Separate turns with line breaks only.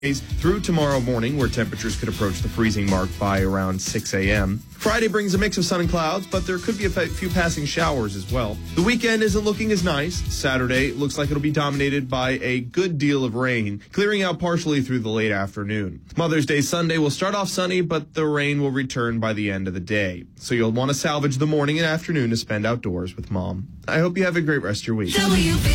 through tomorrow morning, where temperatures could approach the freezing mark by around 6 a.m. Friday brings a mix of sun and clouds, but there could be a few passing showers as well. The weekend isn't looking as nice. Saturday looks like it'll be dominated by a good deal of rain, clearing out partially through the late afternoon. Mother's Day Sunday will start off sunny, but the rain will return by the end of the day. So you'll want to salvage the morning and afternoon to spend outdoors with Mom. I hope you have a great rest of your week.